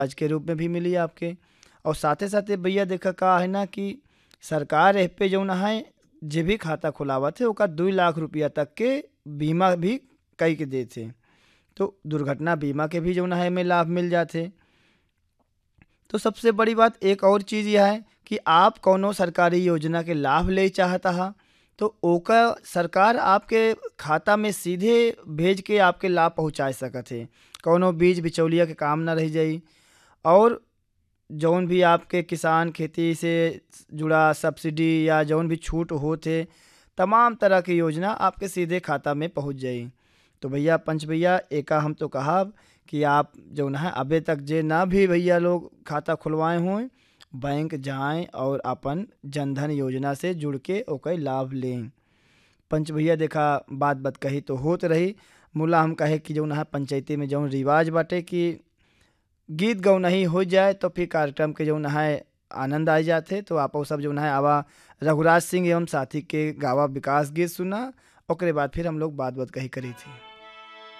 ब्याज के रूप में भी मिली आपके। और साथे साथे भैया देखा का है ना कि सरकार एह पे जौन है जे भी खाता खुलावत है ओका 2 लाख रुपया तक के बीमा भी कई के देथे। तो दुर्घटना बीमा के भी जौन है में लाभ मिल जाते। तो सबसे बड़ी बात एक और चीज़ यह है कि आप कौनो सरकारी योजना के लाभ ले चाहता हा तो ओका सरकार आपके खाता में सीधे भेज के आपके लाभ पहुंचा सकत है। कौनो बीज बिचौलिया के काम ना रह जाई। और जौन भी आपके किसान खेती से जुड़ा सब्सिडी या जौन भी छूट होते तमाम तरह की योजना आपके सीधे खाता में पहुंच जाई। तो भैया पंच भैया एका हम तो कहा कि आप जो है अबे तक जे ना भी भैया लोग खाता खुलवाए हुए बैंक जाएं और अपन जनधन योजना से जुड़ के ओकर लाभ लें। पंच भैया देखा बात कही तो होत रही। मुला हम कहे कि जौन है पंचायती में जौन रिवाज बाटे कि गीत गौनही हो जाए तो फिर कार्यक्रम के जौन है आनंद आ जाते। तो आप सब जौन है आवा रघुराज सिंह एवं साथी के गावा विकास गीत सुना। ओकरे बाद फिर हम लोग बात कही करी थी।